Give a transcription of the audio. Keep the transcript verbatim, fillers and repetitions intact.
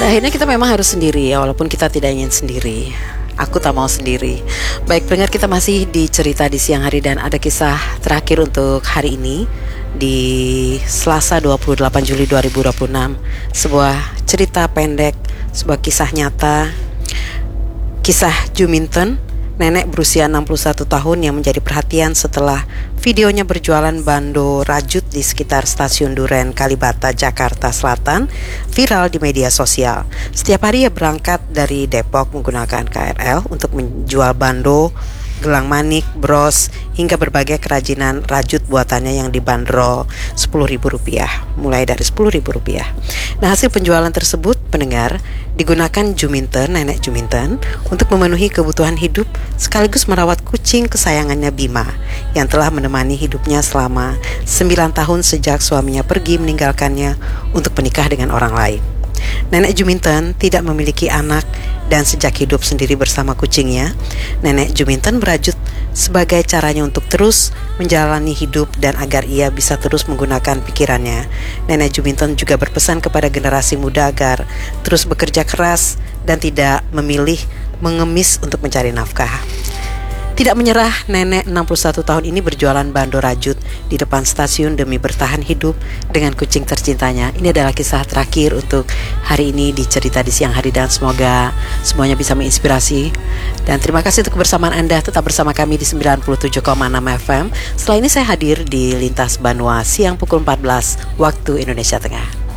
Pada akhirnya kita memang harus sendiri ya, walaupun kita tidak ingin sendiri. Aku tak mau sendiri. Baik pendengar, kita masih di cerita di siang hari dan ada kisah terakhir untuk hari ini di Selasa dua puluh delapan Juli dua ribu dua puluh enam. Sebuah cerita pendek, sebuah kisah nyata. Kisah Juminten, nenek berusia enam puluh satu tahun yang menjadi perhatian setelah videonya berjualan bando rajut di sekitar stasiun Duren Kalibata, Jakarta Selatan viral di media sosial. Setiap hari ia berangkat dari Depok menggunakan K R L untuk menjual bando, gelang manik, bros, hingga berbagai kerajinan rajut buatannya yang dibanderol sepuluh ribu rupiah, mulai dari sepuluh ribu rupiah. Nah, hasil penjualan tersebut, pendengar, digunakan Juminten, nenek Juminten, untuk memenuhi kebutuhan hidup sekaligus merawat kucing kesayangannya Bima yang telah menemani hidupnya selama sembilan tahun sejak suaminya pergi meninggalkannya untuk menikah dengan orang lain. Nenek Juminten tidak memiliki anak dan sejak hidup sendiri bersama kucingnya, nenek Juminten berajut sebagai caranya untuk terus menjalani hidup dan agar ia bisa terus menggunakan pikirannya. Nenek Juminten juga berpesan kepada generasi muda agar terus bekerja keras dan tidak memilih mengemis untuk mencari nafkah. Tidak menyerah, nenek enam puluh satu tahun ini berjualan bando rajut di depan stasiun demi bertahan hidup dengan kucing tercintanya. Ini adalah kisah terakhir untuk hari ini di cerita di siang hari dan semoga semuanya bisa menginspirasi. Dan terima kasih untuk kebersamaan Anda. Tetap bersama kami di sembilan puluh tujuh koma enam F M. Setelah ini saya hadir di Lintas Banua siang pukul empat belas waktu Indonesia Tengah.